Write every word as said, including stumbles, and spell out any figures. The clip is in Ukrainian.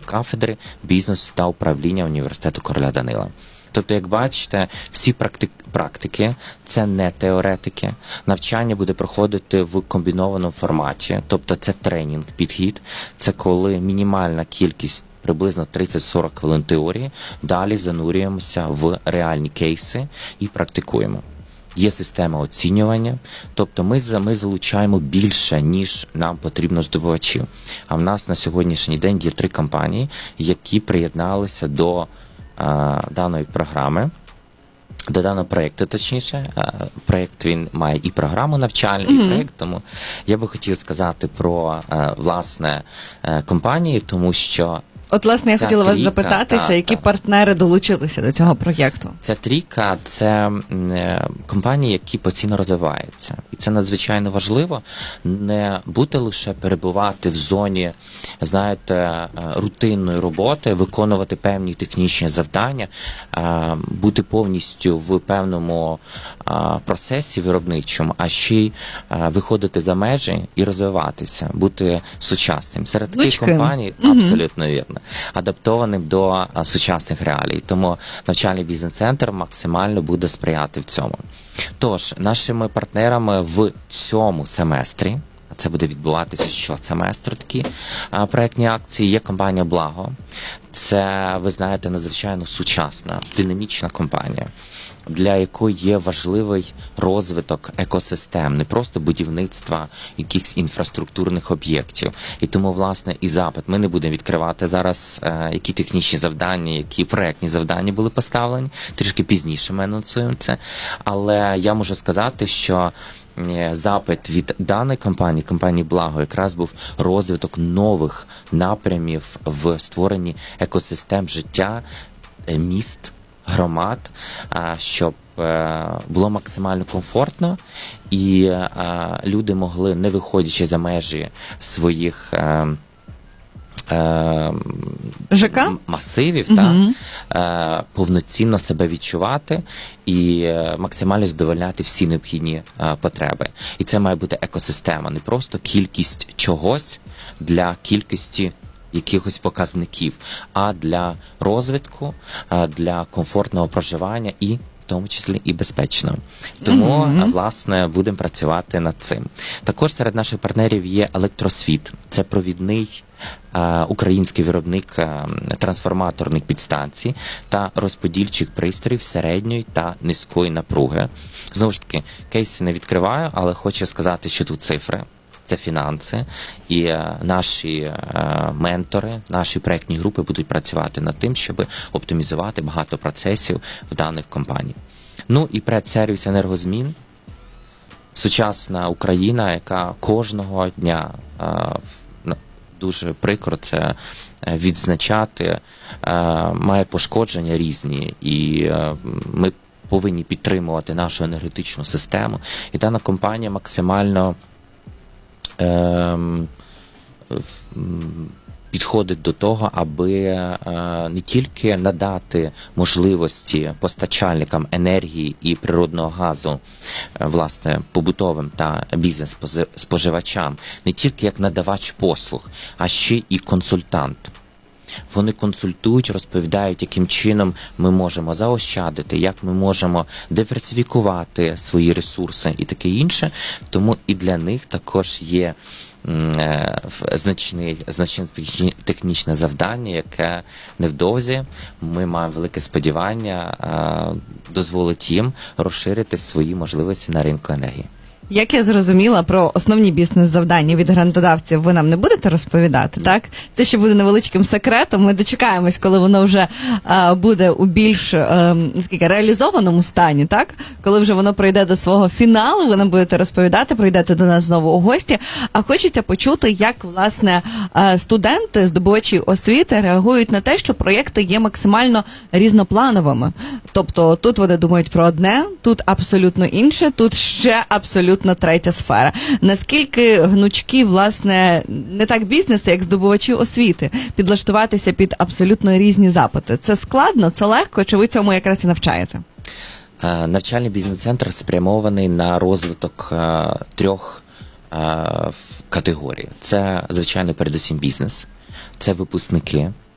кафедри бізнесу та управління університету Короля Данила. Тобто, як бачите, всі практики, практики – це не теоретики. Навчання буде проходити в комбінованому форматі, тобто це тренінг, підхід. Це коли мінімальна кількість, приблизно тридцять-сорок хвилин теорії, далі занурюємося в реальні кейси і практикуємо. Є система оцінювання, тобто ми, ми залучаємо більше, ніж нам потрібно здобувачів. А в нас на сьогоднішній день є три компанії, які приєдналися до а, даної програми, до даного проєкту, точніше. А, проєкт, він має і програму навчальну, mm-hmm. і проєкт, тому я би хотів сказати про, а, власне, компанії, тому що От, власне, я хотіла трійка, вас запитатися, та, які та. партнери долучилися до цього проєкту? Ця трійка – це компанії, які постійно розвиваються. І це надзвичайно важливо не бути лише перебувати в зоні, знаєте, рутинної роботи, виконувати певні технічні завдання, бути повністю в певному процесі виробничому, а ще й виходити за межі і розвиватися, бути сучасним. Серед таких Лучки. компаній, Угу. абсолютно вірно, адаптованим до а, сучасних реалій. Тому навчальний бізнес-центр максимально буде сприяти в цьому. Тож, нашими партнерами в цьому семестрі, це буде відбуватися щосеместру, такі а, проєктні акції, є компанія «Благо». Це, ви знаєте, надзвичайно сучасна, динамічна компанія, для якої є важливий розвиток екосистем, не просто будівництва якихось інфраструктурних об'єктів. І тому, власне, і запит. Ми не будемо відкривати зараз, е, які технічні завдання, які проєктні завдання були поставлені. Трішки пізніше ми анонсуємо це. Але я можу сказати, що запит від даної компанії, компанії «Благо», якраз був розвиток нових напрямів в створенні екосистем життя міст, громад, щоб було максимально комфортно і люди могли, не виходячи за межі своїх ЖК? масивів, угу. та, повноцінно себе відчувати і максимально задовольняти всі необхідні потреби. І це має бути екосистема, не просто кількість чогось для кількості якихось показників, а для розвитку, для комфортного проживання і в тому числі і безпечно. Тому, mm-hmm. власне, будемо працювати над цим. Також серед наших партнерів є «Електросвіт». Це провідний е, український виробник е, трансформаторних підстанцій та розподільчих пристроїв середньої та низької напруги. Знову ж таки, кейси не відкриваю, але хочу сказати, що тут цифри. Це фінанси, і е, наші е, ментори, наші проєктні групи будуть працювати над тим, щоб оптимізувати багато процесів в даних компаній. Ну і предсервіс енергозмін, сучасна Україна, яка кожного дня, е, дуже прикро це відзначати, е, має пошкодження різні, і е, ми повинні підтримувати нашу енергетичну систему. І дана компанія максимально підходить до того, аби не тільки надати можливості постачальникам енергії і природного газу, власне, побутовим та бізнес-споживачам, не тільки як надавач послуг, а ще і консультант. Вони консультують, розповідають, яким чином ми можемо заощадити, як ми можемо диверсифікувати свої ресурси і таке інше. Тому і для них також є е, значне, значне технічне завдання, яке невдовзі, ми маємо велике сподівання, е, дозволить їм розширити свої можливості на ринку енергії. Як я зрозуміла, про основні бізнес-завдання від грантодавців ви нам не будете розповідати, так? Це ще буде невеличким секретом. Ми дочекаємось, коли воно вже а, буде у більш а, скільки, реалізованому стані, так? Коли вже воно прийде до свого фіналу, ви нам будете розповідати, прийдете до нас знову у гості. А хочеться почути, як, власне, студенти, здобувачі освіти реагують на те, що проєкти є максимально різноплановими. Тобто тут вони думають про одне, тут абсолютно інше, тут ще абсолютно третя сфера. Наскільки гнучкі, власне, не так бізнеси, як здобувачі освіти, підлаштуватися під абсолютно різні запити? Це складно, це легко, чи ви цьому якраз і навчаєте? Навчальний бізнес-центр спрямований на розвиток а, трьох а, категорій. Це, звичайно, передусім бізнес, це випускники,